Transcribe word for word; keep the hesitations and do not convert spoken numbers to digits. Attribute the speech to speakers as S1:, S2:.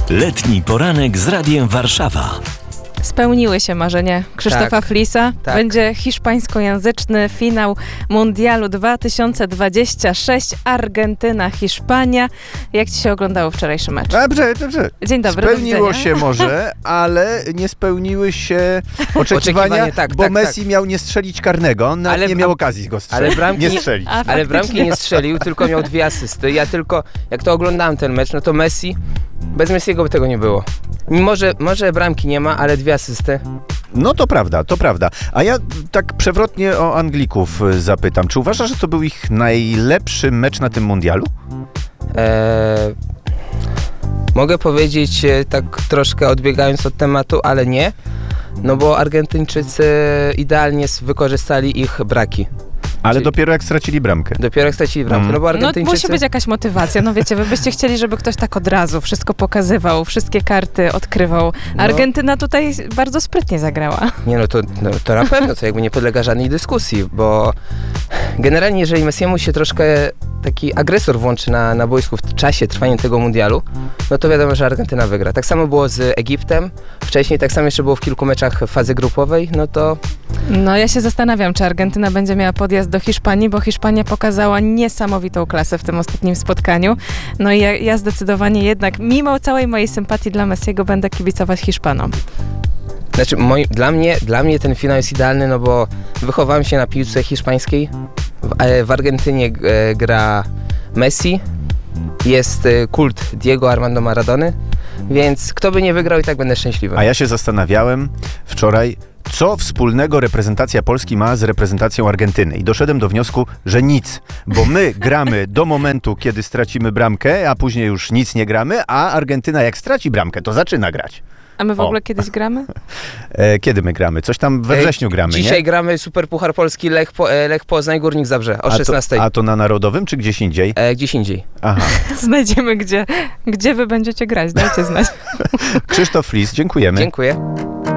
S1: Letni poranek z Radiem Warszawa.
S2: Spełniły się marzenia Krzysztofa
S3: Tak,
S2: Flisa.
S3: tak.
S2: Będzie hiszpańskojęzyczny finał Mundialu dwa tysiące dwudziestego szóstego. Argentyna, Hiszpania. Jak ci się oglądało wczorajszy mecz?
S4: Dobrze, dobrze.
S2: Dzień dobry, do
S4: Spełniło
S2: widzenia.
S4: się może, ale nie spełniły się oczekiwania,
S3: Oczekiwania, tak,
S4: bo
S3: tak,
S4: Messi
S3: tak.
S4: miał nie strzelić karnego, on nawet
S3: Ale-
S4: nie miał okazji go strzelić.
S3: ale bramki
S4: nie
S3: nie-
S4: strzelić.
S2: A
S3: Ale
S2: faktycznie.
S3: bramki nie strzelił, tylko miał dwie asysty. Ja tylko, jak to oglądałem ten mecz, no to Messi, bez Messiego by tego nie było. Może, może bramki nie ma, ale dwie asysty.
S4: No to prawda, to prawda. A ja tak przewrotnie o Anglików y, zapytam. Czy uważasz, że to był ich najlepszy mecz na tym mundialu?
S3: Eee, mogę powiedzieć e, tak troszkę odbiegając od tematu, ale nie. No bo Argentyńczycy idealnie s- wykorzystali ich braki.
S4: Ale
S3: Czyli-
S4: dopiero jak stracili bramkę.
S3: Dopiero jak stracili bramkę,
S4: Mm.
S3: no bo
S2: No
S3: Argentyńczycy...
S2: musi być jakaś motywacja. No wiecie, wy byście chcieli, żeby ktoś tak od razu wszystko pokazywał, wszystkie karty odkrywał.
S3: No.
S2: Argentyna tutaj bardzo sprytnie zagrała.
S3: Nie no to, no, to na pewno, to jakby nie podlega żadnej dyskusji, bo generalnie jeżeli Messiemu się troszkę taki agresor włączy na, na boisku w czasie trwania tego mundialu, no to wiadomo, że Argentyna wygra. Tak samo było z Egiptem, wcześniej tak samo jeszcze było w kilku meczach fazy grupowej, no to
S2: No ja się zastanawiam, czy Argentyna będzie miała podjazd do Hiszpanii, bo Hiszpania pokazała niesamowitą klasę w tym ostatnim spotkaniu. No i ja, ja zdecydowanie jednak, mimo całej mojej sympatii dla Messiego, będę kibicować Hiszpanom.
S3: znaczy moi, dla, mnie, dla mnie ten finał jest idealny, no bo wychowałem się na piłce hiszpańskiej, w, e, w Argentynie e, gra Messi, jest e, kult Diego Armando Maradony, więc kto by nie wygrał i tak będę szczęśliwy.
S4: A ja się zastanawiałem wczoraj, co wspólnego reprezentacja Polski ma z reprezentacją Argentyny. I doszedłem do wniosku, że nic. Bo my gramy do momentu, kiedy stracimy bramkę, a później już nic nie gramy, a Argentyna jak straci bramkę, to zaczyna grać.
S2: A my w
S4: O.
S2: ogóle kiedyś gramy?
S4: E, kiedy my gramy? Coś tam we
S3: E,
S4: wrześniu gramy,
S3: Dzisiaj
S4: nie?
S3: gramy Super Puchar Polski Lech, po, e, Lech Poznań, Górnik Zabrze o
S4: A to,
S3: szesnastej.
S4: a to na Narodowym, czy gdzieś indziej?
S3: E, gdzieś indziej.
S4: Aha.
S2: Znajdziemy, gdzie, gdzie wy będziecie grać, dajcie znać.
S4: Krzysztof Flis, dziękujemy.
S3: Dziękuję.